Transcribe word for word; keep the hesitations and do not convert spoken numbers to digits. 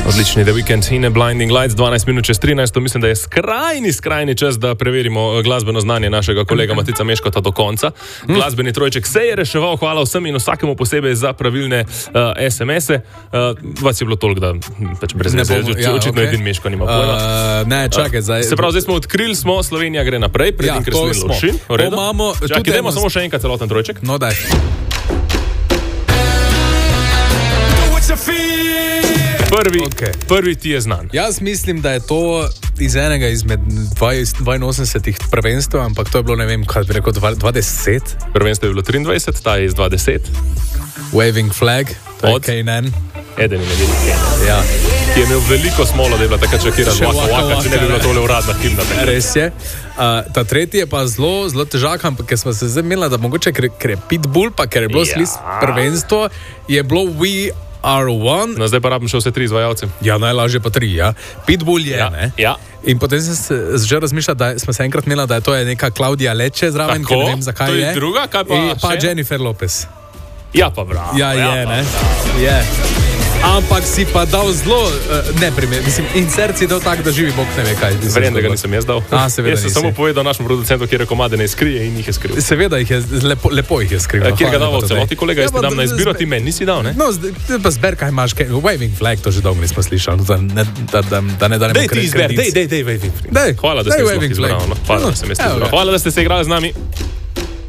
Odlični The Weeknd in Blinding Lights, dvanajst minut čez trinajst. Mislim, da je skrajni, skrajni čas, da preverimo glasbeno znanje našega kolega Matica Meškota do konca. Glasbeni trojček se je reševal, hvala vsem in vsakemu posebej za pravilne uh, es em ese. Uh, vas je bilo toliko, da pač brez veze, ja, očitno okay. Edin Meško nima pojma. Uh, ne, čakaj, zdaj. Se pravi, zdaj smo odkrili, smo, Slovenija gre naprej, predtem, ja, ker smo imeli Lovšin. V redu? Čakaj, dajmo samo še enkrat celoten trojček. No, daj. Prvi, okay. prvi ti je znan. Jaz mislim, da je to iz enega izmed dvainosemdesetih prvenstev, ampak to je bilo, ne vem, kaj bi rekel, dvajset. Prvenstvo je bilo triindvajset, ta je iz dvajset. Waving Flag, to je Kanan. Eden je medeli Kanan. Ja. Ki je imel veliko smolo, da je bila takrat čakira z Waka Waka, če ne bi bila tole uradna himna. Res je. Uh, ta tretji je pa zelo, zelo težak, ampak ker smo se zdaj imeli, da mogoče, ker je Pitbull, pa ker je bilo ja. Slis prvenstvo, je bilo We R one. No, zdaj pa rabim še vse tri izvajalce. Ja, najlažje pa tri, ja. Pitbull je, ja, ne? Ja. In potem sem se že razmišljal, da smo se enkrat imeli, da je to je neka Claudia Leče zraven, ker ne vem, zakaj je. To je druga, kaj pa in pa še? Jennifer Lopez. Ja, pa bravo. Ja, je, ja, ne? Je. Ampak si pa dal zelo uh, neprimer, mislim, in srce je dal tak, da živi Bog ne ve kaj. Verjem, da ga nisem jaz dal. A, seveda jaz sem nisi. samo povedal našemu producentu, kjer je komade ne skrije in jih je skril. Seveda jih je, lepo, lepo jih je skril. Kjer ga dal v celoti, kolega, jaz ti dam na izbiro, ti meni nisi dal, ne? No, zdaj pa zber, kaj imaš, kaj, Waving Flag, to že dolgo nismo slišali, da ne, da, da, da ne danemo kredic. Dej ti izber, dej, dej, dej Waving Flag. Dej, hvala, da ste se izbrali. Hvala, da ste se igrali z nami.